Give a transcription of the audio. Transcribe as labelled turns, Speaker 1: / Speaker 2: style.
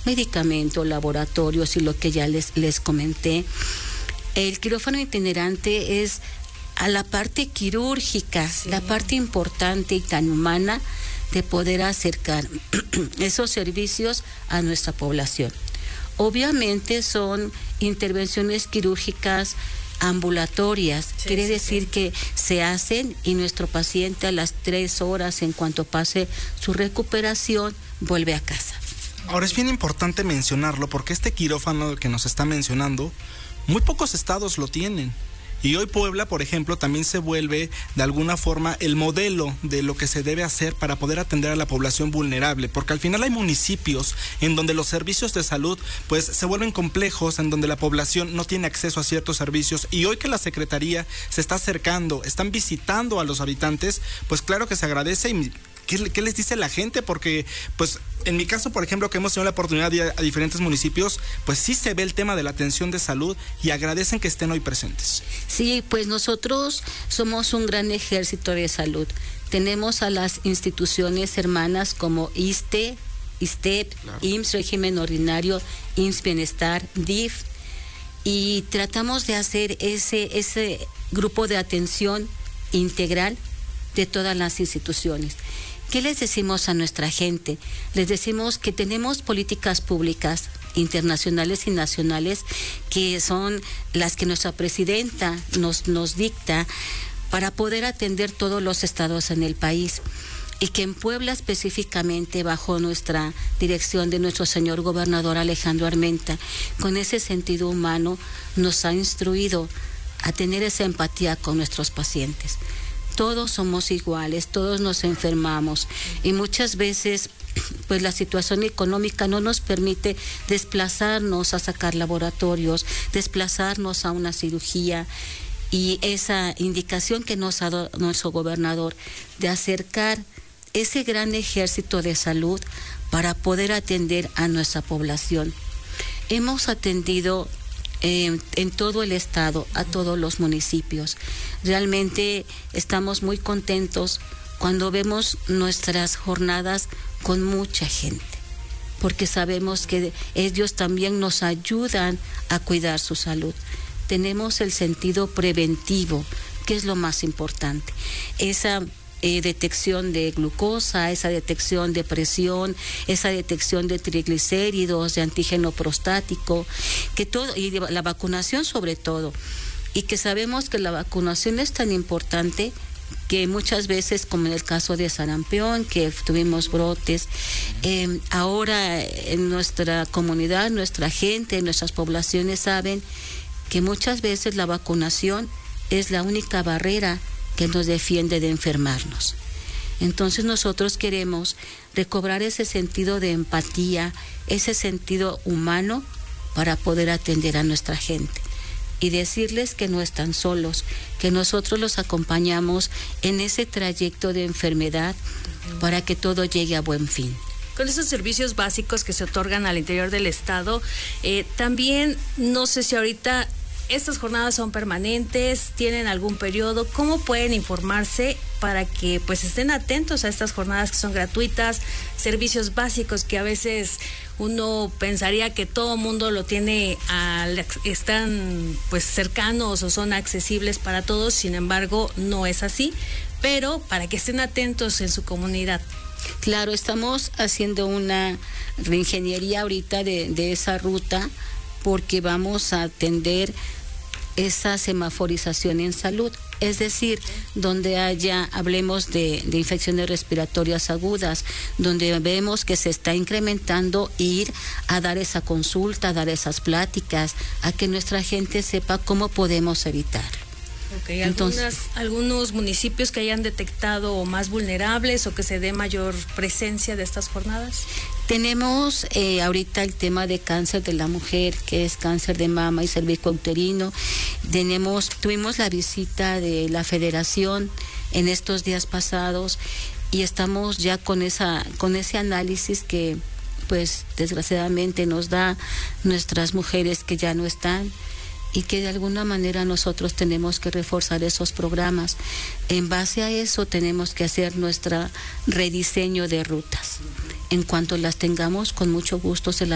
Speaker 1: medicamentos, laboratorios y lo que ya les comenté. El quirófano itinerante es a la parte quirúrgica, sí, la parte importante y tan humana de poder acercar esos servicios a nuestra población. Obviamente son intervenciones quirúrgicas ambulatorias, sí, quiere decir que se hacen y nuestro paciente a las 3 horas, en cuanto pase su recuperación, vuelve a casa.
Speaker 2: Ahora es bien importante mencionarlo porque este quirófano que nos está mencionando, muy pocos estados lo tienen. Y hoy Puebla, por ejemplo, también se vuelve de alguna forma el modelo de lo que se debe hacer para poder atender a la población vulnerable, porque al final hay municipios en donde los servicios de salud pues se vuelven complejos, en donde la población no tiene acceso a ciertos servicios, y hoy que la Secretaría se está acercando, están visitando a los habitantes, pues claro que se agradece. Y ¿qué les dice la gente? Porque, pues, en mi caso, por ejemplo, que hemos tenido la oportunidad de ir a diferentes municipios, pues sí se ve el tema de la atención de salud y agradecen que estén hoy presentes.
Speaker 1: Sí, pues nosotros somos un gran ejército de salud. Tenemos a las instituciones hermanas como ISSSTE, ISSSTEP, claro, IMSS Régimen Ordinario, IMSS Bienestar, DIF, y tratamos de hacer ese grupo de atención integral de todas las instituciones. ¿Qué les decimos a nuestra gente? Les decimos que tenemos políticas públicas internacionales y nacionales que son las que nuestra presidenta nos dicta para poder atender todos los estados en el país, y que en Puebla específicamente, bajo nuestra dirección de nuestro señor gobernador Alejandro Armenta, con ese sentido humano nos ha instruido a tener esa empatía con nuestros pacientes. Todos somos iguales, todos nos enfermamos, y muchas veces pues la situación económica no nos permite desplazarnos a sacar laboratorios, desplazarnos a una cirugía, y esa indicación que nos ha dado nuestro gobernador de acercar ese gran ejército de salud para poder atender a nuestra población. Hemos atendido en todo el estado, a todos los municipios. Realmente estamos muy contentos cuando vemos nuestras jornadas con mucha gente, porque sabemos que ellos también nos ayudan a cuidar su salud. Tenemos el sentido preventivo, que es lo más importante. Esa detección de glucosa, esa detección de presión, esa detección de triglicéridos, de antígeno prostático, que todo, y la vacunación sobre todo, y que sabemos que la vacunación es tan importante que muchas veces, como en el caso de sarampión, que tuvimos brotes, ahora en nuestra comunidad, nuestra gente, nuestras poblaciones saben que muchas veces la vacunación es la única barrera que nos defiende de enfermarnos. Entonces nosotros queremos recobrar ese sentido de empatía, ese sentido humano para poder atender a nuestra gente y decirles que no están solos, que nosotros los acompañamos en ese trayecto de enfermedad para que todo llegue a buen fin.
Speaker 3: Con esos servicios básicos que se otorgan al interior del estado, también no sé si ahorita estas jornadas son permanentes, tienen algún periodo, ¿cómo pueden informarse para que pues estén atentos a estas jornadas que son gratuitas, servicios básicos que a veces uno pensaría que todo mundo lo tiene, están pues cercanos o son accesibles para todos, sin embargo no es así, pero para que estén atentos en su comunidad?
Speaker 1: Claro, estamos haciendo una reingeniería ahorita de esa ruta, porque vamos a atender esa semaforización en salud, es decir, donde hablemos de infecciones respiratorias agudas, donde vemos que se está incrementando, ir a dar esa consulta, a dar esas pláticas, a que nuestra gente sepa cómo podemos evitarlo.
Speaker 3: Okay, ¿algunos municipios que hayan detectado más vulnerables o que se dé mayor presencia de estas jornadas?
Speaker 1: Tenemos ahorita el tema de cáncer de la mujer, que es cáncer de mama y cervicouterino. Tuvimos la visita de la Federación en estos días pasados y estamos ya con ese análisis que pues desgraciadamente nos da nuestras mujeres que ya no están, y que de alguna manera nosotros tenemos que reforzar esos programas. En base a eso tenemos que hacer nuestro rediseño de rutas. En cuanto las tengamos, con mucho gusto se las